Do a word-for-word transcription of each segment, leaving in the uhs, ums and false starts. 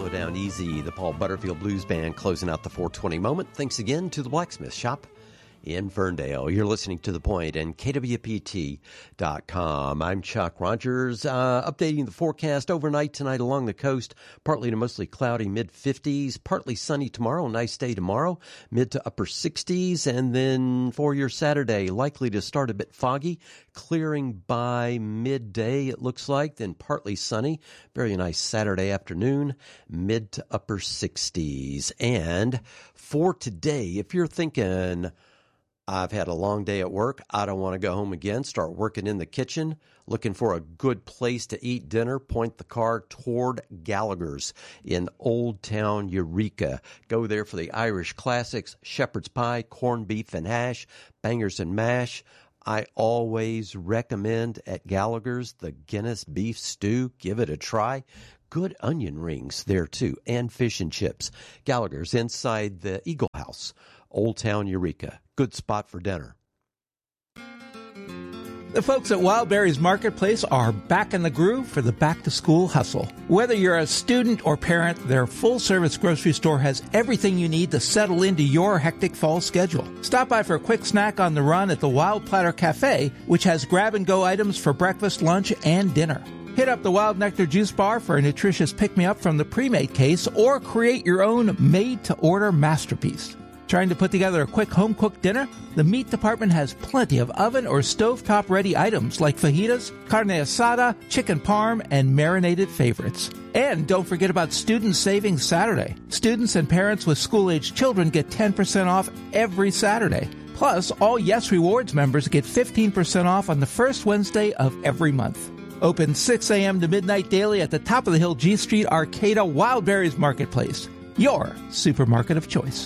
Slow Down Easy, the Paul Butterfield Blues Band closing out the four twenty moment. Thanks again to the Blacksmith Shop in Ferndale. You're listening to The Point and K W P T dot com. I'm Chuck Rogers, uh, updating the forecast overnight tonight along the coast. Partly to mostly cloudy, mid fifties. Partly sunny tomorrow, nice day tomorrow, mid to upper sixties. And then for your Saturday, likely to start a bit foggy, clearing by midday, it looks like. Then partly sunny, very nice Saturday afternoon, mid to upper sixties. And for today, if you're thinking, I've had a long day at work, I don't want to go home again, start working in the kitchen, looking for a good place to eat dinner, point the car toward Gallagher's in Old Town Eureka. Go there for the Irish classics, shepherd's pie, corned beef and hash, bangers and mash. I always recommend at Gallagher's the Guinness beef stew. Give it a try. Good onion rings there, too, and fish and chips. Gallagher's inside the Eagle House, Old Town Eureka. Good spot for dinner. The folks at Wildberries Marketplace are back in the groove for the back-to-school hustle. Whether you're a student or parent, their full-service grocery store has everything you need to settle into your hectic fall schedule. Stop by for a quick snack on the run at the Wild Platter Cafe, which has grab-and-go items for breakfast, lunch, and dinner. Hit up the Wild Nectar Juice Bar for a nutritious pick-me-up from the pre-made case, or create your own made-to-order masterpiece. Trying to put together a quick home-cooked dinner? The meat department has plenty of oven or stovetop-ready items like fajitas, carne asada, chicken parm, and marinated favorites. And don't forget about Student Savings Saturday. Students and parents with school-aged children get ten percent off every Saturday. Plus, all Yes Rewards members get fifteen percent off on the first Wednesday of every month. Open six a.m. to midnight daily at the top of the hill G Street Arcata Wildberries Marketplace. Your supermarket of choice.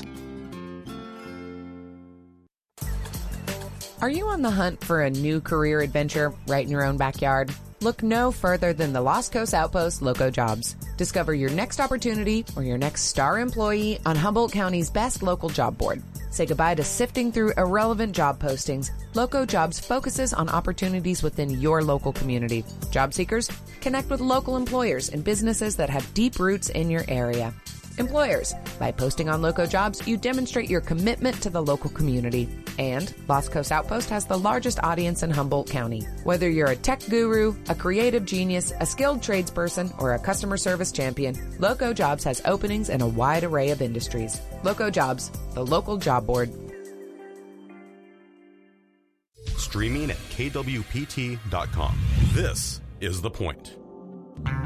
Are you on the hunt for a new career adventure right in your own backyard? Look no further than the Los Coast Outpost Loco Jobs. Discover your next opportunity or your next star employee on Humboldt County's best local job board. Say goodbye to sifting through irrelevant job postings. Loco Jobs focuses on opportunities within your local community. Job seekers, connect with local employers and businesses that have deep roots in your area. Employers, by posting on Loco Jobs, you demonstrate your commitment to the local community. And Los Coast Outpost has the largest audience in Humboldt County. Whether you're a tech guru, a creative genius, a skilled tradesperson, or a customer service champion, Loco Jobs has openings in a wide array of industries. Loco Jobs, the local job board. Streaming at K W P T dot com. This is The Point.